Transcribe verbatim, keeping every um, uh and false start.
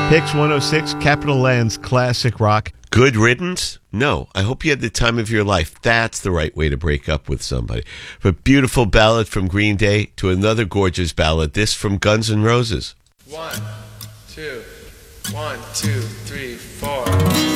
Hicks one oh six, Capital Land's classic rock. Good riddance? No. I hope you had the time of your life. That's the right way to break up with somebody. From a beautiful ballad from Green Day to another gorgeous ballad, this from Guns N' Roses. One, two, one, two, three, four.